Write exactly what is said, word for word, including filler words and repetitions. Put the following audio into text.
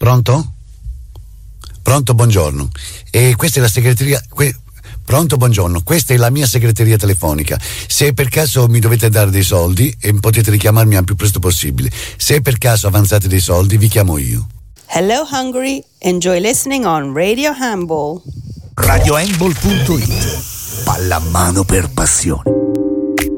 Pronto? Pronto, buongiorno. E questa è la segreteria... Que- Pronto, buongiorno. Questa è la mia segreteria telefonica. Se per caso mi dovete dare dei soldi, e potete richiamarmi al più presto possibile. Se per caso avanzate dei soldi, vi chiamo io. Hello Hungary. Enjoy listening on Radio Handball. radio handball punto it. Pallamano per passione.